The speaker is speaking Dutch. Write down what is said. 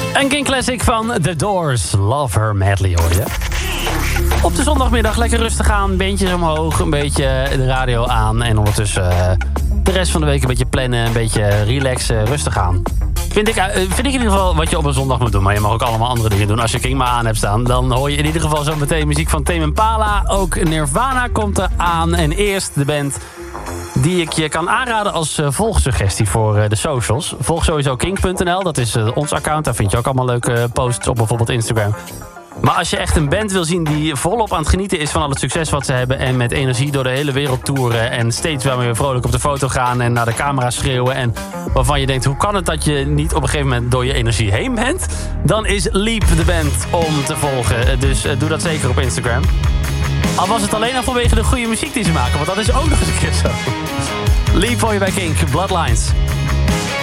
Een King Classic van The Doors. Love Her Madly hoor je. Op de zondagmiddag lekker rustig aan. Beentjes omhoog, een beetje de radio aan. En ondertussen de rest van de week een beetje plannen. Een beetje relaxen, rustig aan. Vind ik in ieder geval wat je op een zondag moet doen. Maar je mag ook allemaal andere dingen doen. Als je King maar aan hebt staan, dan hoor je in ieder geval zo meteen muziek van Tame Impala. Ook Nirvana komt er aan. En eerst de band die ik je kan aanraden als volgsuggestie voor de socials. Volg sowieso King.nl, dat is ons account. Daar vind je ook allemaal leuke posts op bijvoorbeeld Instagram. Maar als je echt een band wil zien die volop aan het genieten is van al het succes wat ze hebben en met energie door de hele wereld toeren en steeds wel weer vrolijk op de foto gaan en naar de camera schreeuwen en waarvan je denkt, hoe kan het dat je niet op een gegeven moment door je energie heen bent? Dan is Leap de band om te volgen. Dus doe dat zeker op Instagram. Al was het alleen al vanwege de goede muziek die ze maken, want dat is ook nog eens een keer zo. Leap voor je bij Kink, Bloodlines.